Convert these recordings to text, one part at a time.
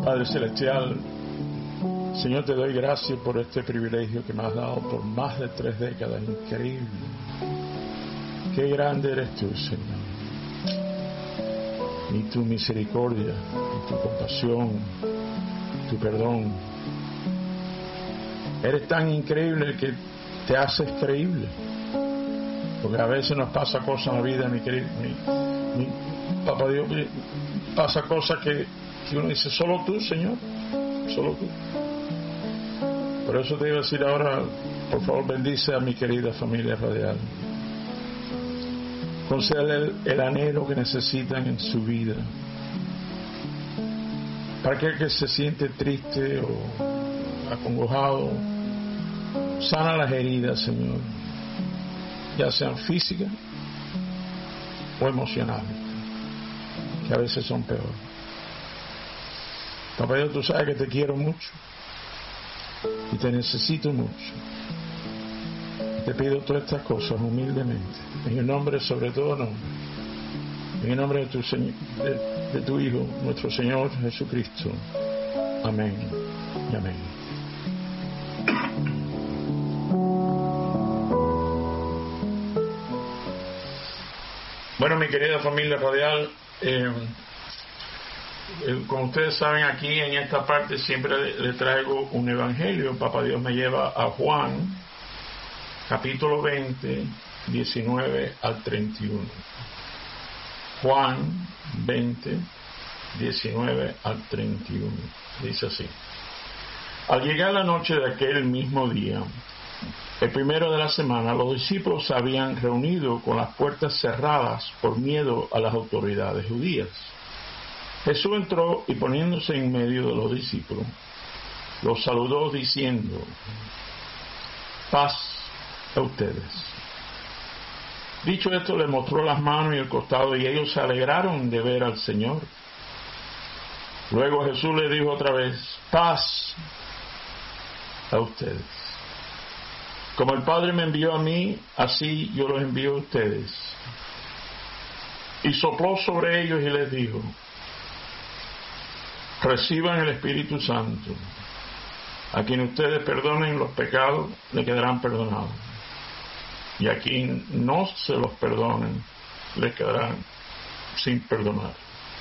Padre Celestial, Señor, te doy gracias por este privilegio que me has dado por más de 3 décadas. Increíble. Qué grande eres tú, Señor. Y tu misericordia, y tu compasión, tu perdón. Eres tan increíble que te haces creíble. Porque a veces nos pasa cosas en la vida, mi querido, mi Papá Dios, pasa cosas que uno dice, solo tú, Señor, solo tú. Por eso te iba a decir ahora, por favor, bendice a mi querida familia radial. Concédele el anhelo que necesitan en su vida. Para aquel que se siente triste o acongojado, sana las heridas, Señor, ya sean físicas o emocionales, que a veces son peor. Papá Dios, tú sabes que te quiero mucho y te necesito mucho. Te pido todas estas cosas humildemente, en el nombre, sobre todo nombre, en el nombre de tu Señor, de tu Hijo, nuestro Señor Jesucristo. Amén y amén. Bueno, mi querida familia radial, como ustedes saben, aquí en esta parte siempre le traigo un evangelio. Papá Dios me lleva a Juan, capítulo 20, 19 al 31. Juan 20, 19 al 31. Dice así: Al llegar la noche de aquel mismo día, el primero de la semana, los discípulos se habían reunido con las puertas cerradas por miedo a las autoridades judías. Jesús entró y poniéndose en medio de los discípulos, los saludó diciendo: paz a ustedes. Dicho esto, le mostró las manos y el costado, y ellos se alegraron de ver al Señor. Luego Jesús le dijo otra vez: paz a ustedes. Como el Padre me envió a mí, así yo los envío a ustedes. Y sopló sobre ellos y les dijo: reciban el Espíritu Santo. A quien ustedes perdonen los pecados, le quedarán perdonados. Y a quien no se los perdonen, le quedarán sin perdonar.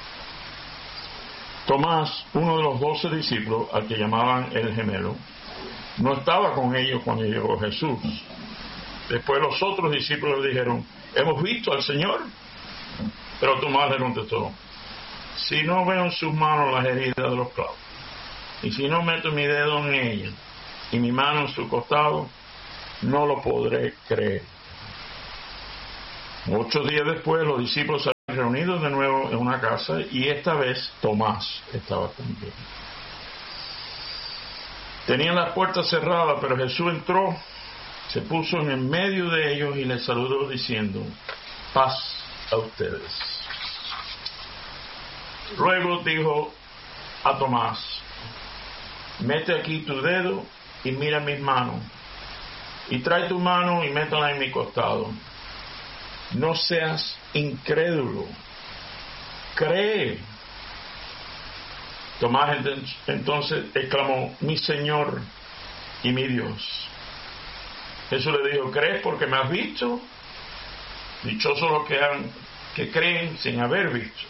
Tomás, uno de los 12 discípulos, al que llamaban el gemelo, no estaba con ellos cuando llegó Jesús. Después los otros discípulos le dijeron: hemos visto al Señor. Pero Tomás le contestó: si no veo en sus manos las heridas de los clavos, y si no meto mi dedo en ellas y mi mano en su costado, no lo podré creer. 8 días después, los discípulos se habían reunido de nuevo en una casa, y esta vez Tomás estaba también. Tenían las puertas cerradas, pero Jesús entró, se puso en el medio de ellos y les saludó diciendo: paz a ustedes. Luego dijo a Tomás: mete aquí tu dedo y mira mis manos, y trae tu mano y métela en mi costado. No seas incrédulo, cree. Tomás entonces exclamó: mi Señor y mi Dios. Jesús le dijo: ¿crees porque me has visto? Dichosos los que creen sin haber visto.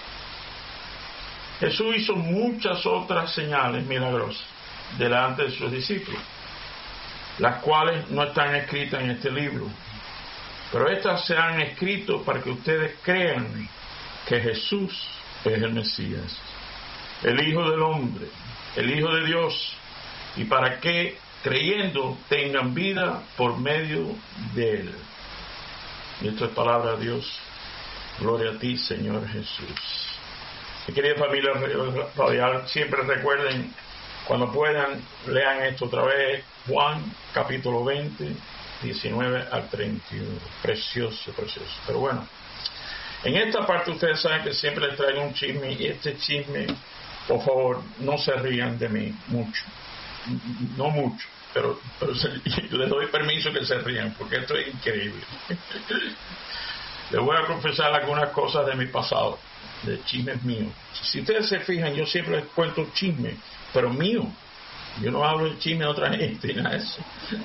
Jesús hizo muchas otras señales milagrosas delante de sus discípulos, las cuales no están escritas en este libro, pero estas se han escrito para que ustedes crean que Jesús es el Mesías, el Hijo del Hombre, el Hijo de Dios, y para que, creyendo, tengan vida por medio de Él. Y esto es palabra de Dios. Gloria a ti, Señor Jesús. Mi querida familia radial, siempre recuerden, cuando puedan, lean esto otra vez. Juan, capítulo 20, 19 al 31. Precioso, precioso. Pero bueno, en esta parte ustedes saben que siempre les traigo un chisme, y este chisme, por favor, no se rían de mí mucho. No mucho, pero les doy permiso que se rían, porque esto es increíble. Les voy a confesar algunas cosas de mi pasado. de chismes míos. Si ustedes se fijan, yo siempre les cuento chismes, pero mío. Yo no hablo de chisme de otra gente, nada de eso.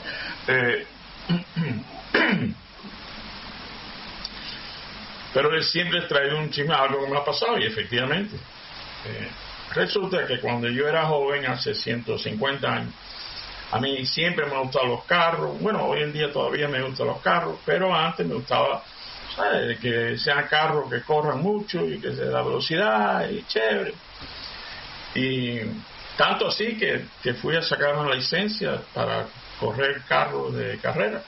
Pero él siempre trae un chisme, algo que me ha pasado, y efectivamente. Resulta que cuando yo era joven, hace 150 años, a mí siempre me gustaban los carros. Bueno, hoy en día todavía me gustan los carros, pero antes me gustaba, ¿sabes?, que sean carros que corran mucho y que se da velocidad y chévere. Y tanto así que fui a sacar una licencia para correr carros de carrera.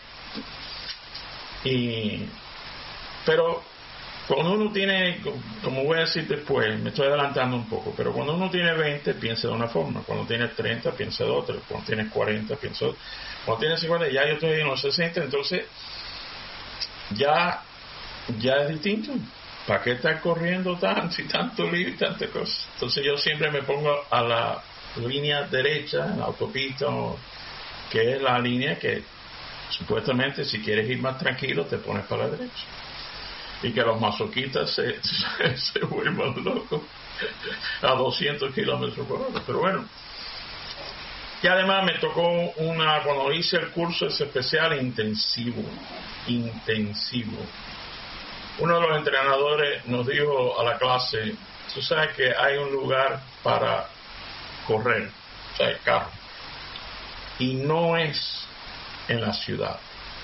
Pero cuando uno tiene, como voy a decir después, me estoy adelantando un poco, pero cuando uno tiene 20 piensa de una forma, cuando tiene 30 piensa de otra, cuando tiene 40 piensa de otra, cuando tiene 50 ya yo estoy en los 60, entonces ya es distinto. ¿Para qué estar corriendo tanto y tanto lío y tantas cosas? Entonces yo siempre me pongo a la línea derecha, en la autopista, que es la línea que supuestamente si quieres ir más tranquilo te pones para la derecha. Y que los masoquistas se vuelvan locos a 200 kilómetros por hora. Pero bueno. Y además me tocó cuando hice el curso ese especial intensivo. Uno de los entrenadores nos dijo a la clase, tú sabes que hay un lugar para correr, o sea, el carro, y no es en la ciudad,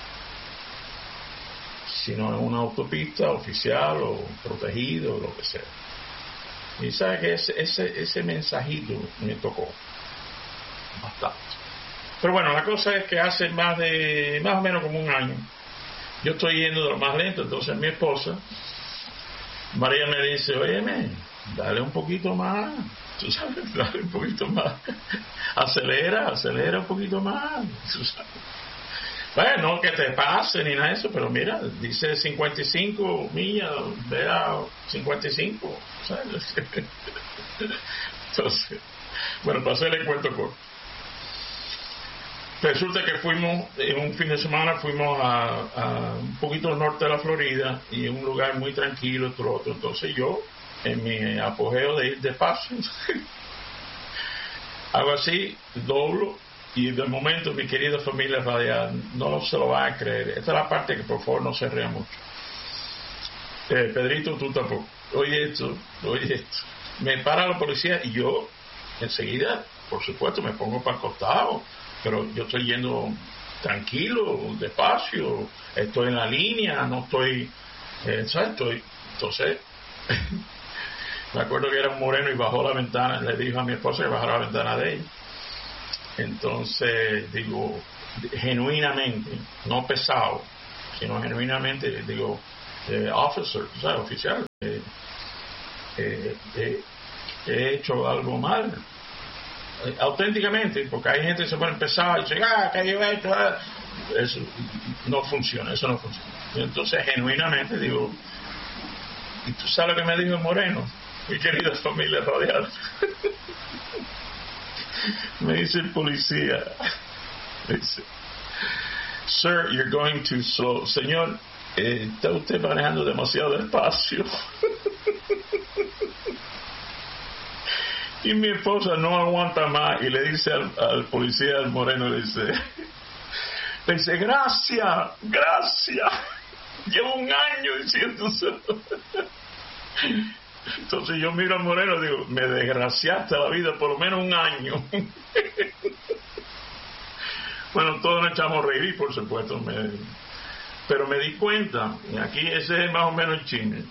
sino en una autopista oficial o protegido, o lo que sea. Y sabe que ese mensajito me tocó bastante. Pero bueno, la cosa es que hace más o menos como un año, yo estoy yendo de lo más lento. Entonces mi esposa María me dice, óyeme, dale un poquito más, tú sabes, dale un poquito más, acelera un poquito más, tú sabes. Bueno, no que te pase ni nada de eso, pero mira, dice 55 millas, ve a 55, ¿sabes? Entonces, bueno, para hacerle el cuento corto. Resulta que fuimos, en un fin de semana, fuimos a un poquito al norte de la Florida, y en un lugar muy tranquilo, todo otro. Entonces yo, en mi apogeo de ir despacio, hago así, doblo, y de momento mi querida familia radial no se lo van a creer. Esta es la parte que por favor no se ría mucho. Pedrito, tú tampoco. Oye esto. Me para la policía y yo enseguida, por supuesto, me pongo para el costado, pero yo estoy yendo tranquilo, despacio, estoy en la línea, no estoy, ¿sabes? Entonces, me acuerdo que era un moreno y bajó la ventana, le dijo a mi esposa que bajara la ventana de ella. Entonces digo, genuinamente, no pesado, sino genuinamente digo, officer, ¿sabes? Oficial, he hecho algo mal, auténticamente, porque hay gente que se pone pesada y dice, que yo he hecho, eso no funciona. Entonces genuinamente digo, ¿y tú sabes lo que me dijo el moreno? Mi querida familia radial. Me dice el policía, me dice, sir, you're going too slow. Señor, está usted manejando demasiado despacio. Y mi esposa no aguanta más y le dice al policía, al moreno, le dice, gracias, llevo un año diciéndoselo. Entonces yo miro al moreno y digo, me desgraciaste la vida por lo menos un año. Bueno, todos nos echamos a reír, por supuesto, pero me di cuenta, y aquí ese es más o menos el chisme.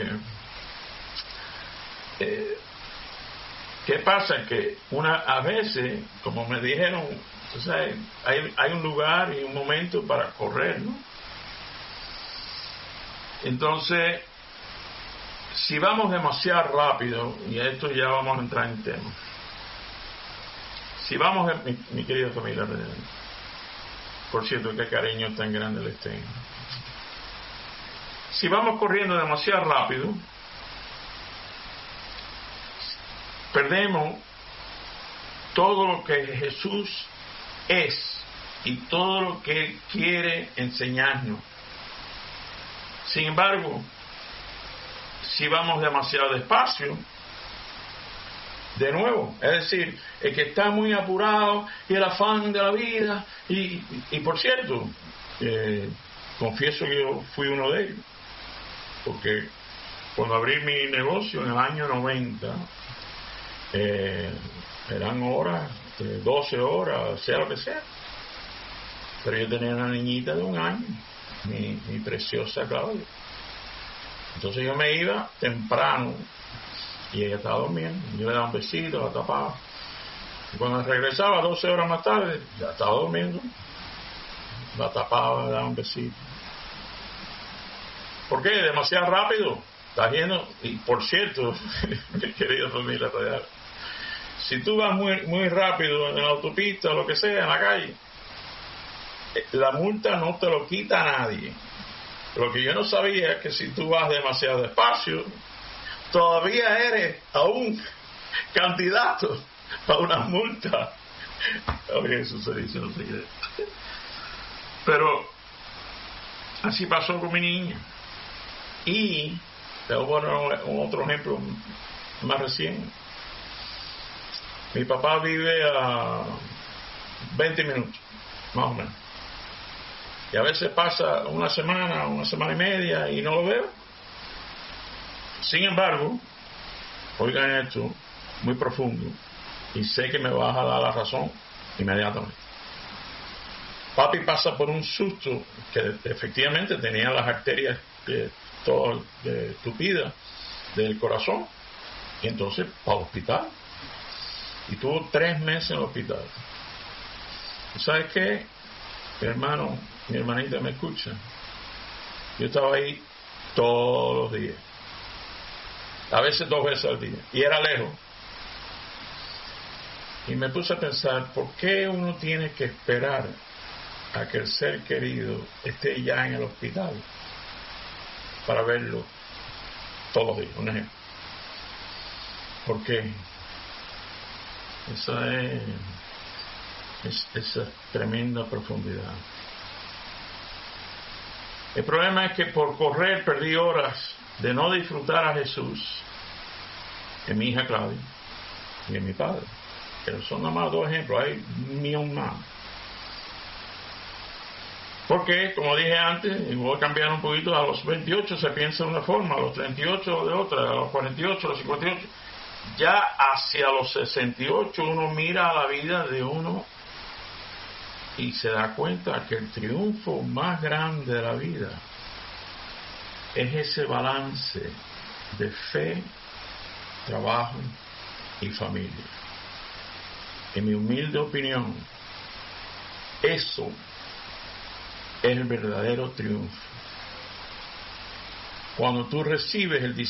¿Qué pasa? Que a veces, como me dijeron, tú sabes, hay un lugar y un momento para correr, ¿no? Entonces, si vamos demasiado rápido, y a esto ya vamos a entrar en tema, si vamos, mi querida familia, por cierto, qué cariño tan grande les tengo. Si vamos corriendo demasiado rápido, perdemos todo lo que Jesús es y todo lo que Él quiere enseñarnos. Sin embargo, si vamos demasiado despacio. De nuevo, es decir, el que está muy apurado y el afán de la vida, y por cierto, confieso que yo fui uno de ellos, porque cuando abrí mi negocio en el año 90, eran horas, 12 horas, sea lo que sea, pero yo tenía una niñita de 1 año, mi preciosa Claudia. Entonces yo me iba temprano y ella estaba durmiendo, yo le daba un besito, la tapaba, y cuando regresaba 12 horas más tarde ya estaba durmiendo, la tapaba, le daba un besito. ¿Por qué? Demasiado rápido, estás yendo. Y por cierto, mi querida familia radial, si tú vas muy rápido en la autopista o lo que sea, en la calle, la multa no te lo quita a nadie. Lo que yo no sabía es que si tú vas demasiado despacio, todavía eres aún candidato para una multa. Oye, eso se dice, no sé qué. Pero así pasó con mi niña. Y te voy a poner un otro ejemplo más reciente. Mi papá vive a 20 minutos, más o menos. Y a veces pasa una semana y media y no lo veo. Sin embargo, oigan esto, muy profundo, y sé que me vas a dar la razón inmediatamente. Papi pasa por un susto que efectivamente tenía las arterias todas tupidas del corazón, y entonces para el hospital. Y tuvo 3 meses en el hospital. ¿Y sabes qué? Mi hermano, mi hermanita me escucha. Yo estaba ahí todos los días. A veces 2 veces al día. Y era lejos. Y me puse a pensar, ¿por qué uno tiene que esperar a que el ser querido esté ya en el hospital para verlo todos los días? Un ejemplo. ¿Por qué? Esa es esa tremenda profundidad. El problema es que por correr perdí horas de no disfrutar a Jesús en mi hija Claudia y en mi padre. Pero son nada más 2 ejemplos, hay 1,000,000 más. Porque, como dije antes, y voy a cambiar un poquito, a los 28 se piensa de una forma, a los 38 de otra, a los 48, a los 58. Ya hacia los 68 uno mira a la vida de uno y se da cuenta que el triunfo más grande de la vida es ese balance de fe, trabajo y familia. En mi humilde opinión, eso es el verdadero triunfo. Cuando tú recibes el